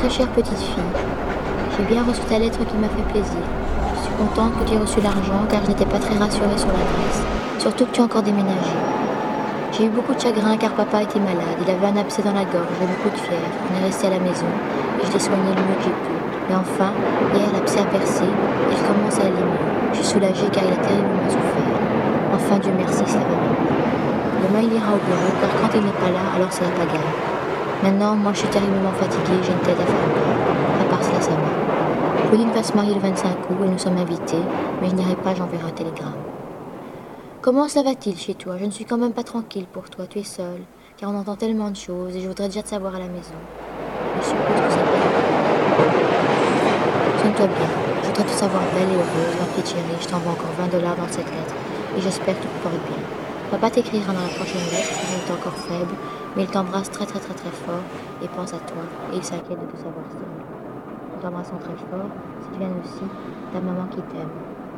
très chère petite fille, j'ai bien reçu ta lettre qui m'a fait plaisir. Je suis contente que tu aies reçu l'argent car je n'étais pas très rassurée sur l'adresse. Surtout que tu as encore déménagé. J'ai eu beaucoup de chagrin car papa était malade. Il avait un abcès dans la gorge et beaucoup de fièvre. On est resté à la maison et je l'ai soigné le mieux que j'ai pu. Et enfin, hier l'abcès a percé et il commence à aller mieux. Je suis soulagée car il a terriblement souffert. Enfin, Dieu merci, ça va mieux. Demain il ira au bureau car quand il n'est pas là, alors c'est la pagaille. Maintenant, moi je suis terriblement fatiguée, j'ai une tête à faire peur. À part cela, ça va. Claudine va se marier le 25 août et nous sommes invités, mais je n'irai pas, j'enverrai un télégramme. Comment ça va-t-il chez toi? Je ne suis quand même pas tranquille pour toi, tu es seule, car on entend tellement de choses et je voudrais déjà te savoir à la maison. Je suppose que ça va. Tiens-toi bien, je voudrais te savoir belle et heureuse, ma petite chérie, je t'envoie encore 20 dollars dans cette lettre et j'espère que tu te portes bien. Papa t'écrira dans la prochaine lettre car il est encore faible, mais il t'embrasse très très très très fort et pense à toi et il s'inquiète de te savoir seule. Nous t'embrassons très fort, Sylviane aussi, ta maman qui t'aime.